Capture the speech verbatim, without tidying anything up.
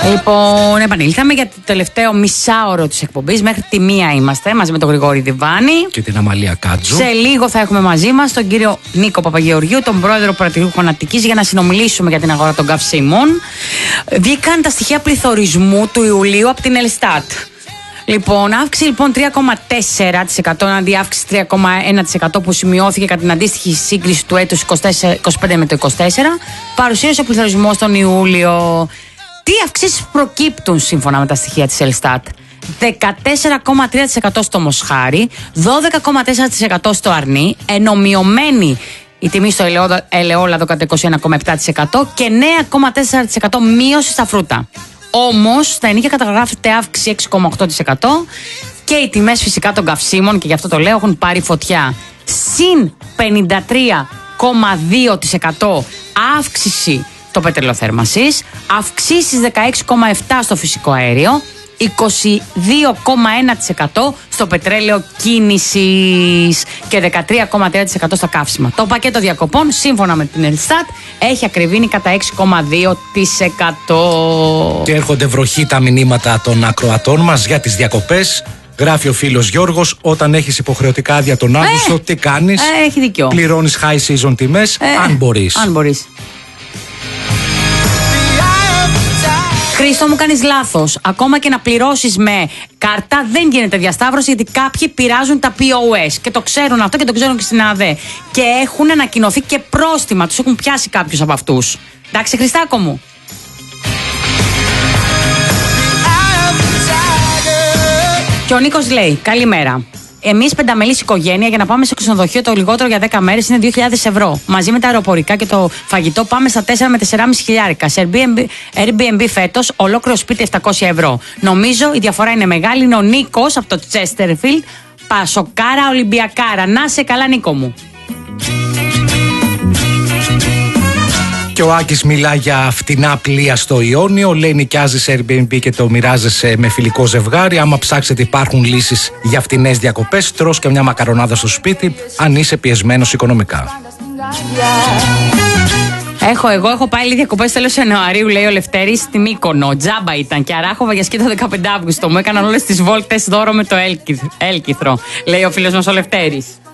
Λοιπόν, επανήλθαμε για το τελευταίο μισάωρο της εκπομπής. Μέχρι τη μία είμαστε μαζί με τον Γρηγόρη Διβάνη και την Αμαλία Κάτζου. Σε λίγο θα έχουμε μαζί μας τον κύριο Νίκο Παπαγεωργίου, τον πρόεδρο Πρατηριούχων Αττικής, για να συνομιλήσουμε για την αγορά των καυσίμων. Βγήκαν τα στοιχεία πληθωρισμού του Ιουλίου από την Ελστάτ. Λοιπόν, αύξηση λοιπόν τρία κόμμα τέσσερα τοις εκατό αντί αύξηση τρία κόμμα ένα τοις εκατό που σημειώθηκε κατά την αντίστοιχη σύγκριση του έτους είκοσι πέντε με το είκοσι τέσσερα. Παρουσίασε ο πληθωρισμός τον Ιούλιο. Τι αυξήσεις προκύπτουν σύμφωνα με τα στοιχεία της Ελστάτ? δεκατέσσερα κόμμα τρία τοις εκατό στο Μοσχάρι, δώδεκα κόμμα τέσσερα τοις εκατό στο Αρνί, ενώ μειωμένη η τιμή στο ελαιόλαδο κατά είκοσι ένα κόμμα επτά τοις εκατό και εννέα κόμμα τέσσερα τοις εκατό μείωση στα φρούτα. Όμως στα ενίκια καταγράφεται αύξηση έξι κόμμα οκτώ τοις εκατό και οι τιμές φυσικά των καυσίμων, και γι' αυτό το λέω, έχουν πάρει φωτιά. Συν πενήντα τρία κόμμα δύο τοις εκατό αύξηση το πετρελαιοθέρμανσης, αυξήσεις δεκαέξι κόμμα επτά τοις εκατό στο φυσικό αέριο, είκοσι δύο κόμμα ένα τοις εκατό στο πετρέλαιο κίνησης και δεκατρία κόμμα τρία τοις εκατό στα καύσιμα. Το πακέτο διακοπών, σύμφωνα με την Ελστάτ, έχει ακριβήνει κατά έξι κόμμα δύο τοις εκατό. Και έρχονται βροχή τα μηνύματα των ακροατών μας για τις διακοπές. Γράφει ο φίλος Γιώργος: όταν έχεις υποχρεωτικά άδεια τον Αύγουστο, ε, τι κάνεις? Ε, έχει δίκιο. Πληρώνεις high season τιμές, ε, αν μπορείς. Αν μπορείς. Χρήστο, μου κάνεις λάθος. Ακόμα και να πληρώσεις με κάρτα δεν γίνεται διασταύρωση, γιατί κάποιοι πειράζουν τα πι ο ες και το ξέρουν αυτό και το ξέρουν και στην ΑΔΕ. Και έχουν ανακοινωθεί και πρόστιμα. Τους έχουν πιάσει κάποιους από αυτούς. Εντάξει, Χριστάκο μου. Και ο Νίκος λέει: καλημέρα. Εμείς πενταμελής οικογένεια, για να πάμε σε ξενοδοχείο το λιγότερο για δέκα μέρες είναι δύο χιλιάδες ευρώ. Μαζί με τα αεροπορικά και το φαγητό πάμε στα τέσσερα με τεσσεράμισι χιλιάρικα. Σε Airbnb φέτος ολόκληρο σπίτι επτακόσια ευρώ. Νομίζω η διαφορά είναι μεγάλη. Είναι ο Νίκος από το Chesterfield. Πασοκάρα Ολυμπιακάρα. Να σε καλά, Νίκο μου. Και ο Άκης μιλά για φτηνά πλοία στο Ιόνιο. Λέει: νοικιάζεις Airbnb και το μοιράζεσαι με φιλικό ζευγάρι. Άμα ψάξετε, υπάρχουν λύσεις για φτηνές διακοπές. Τρως και μια μακαρονάδα στο σπίτι, αν είσαι πιεσμένος οικονομικά. Έχω, εγώ έχω πάει διακοπές τέλος Ιανουαρίου, λέει ο Λευτέρης, στη Μύκονο. Τζάμπα ήταν και Αράχοβα για σκήτο δεκαπέντε Αυγούστου. Μου έκαναν όλες τις βόλτες δώρο με το έλκυθρο, λέει ο φίλος μας ο Λευτέρης.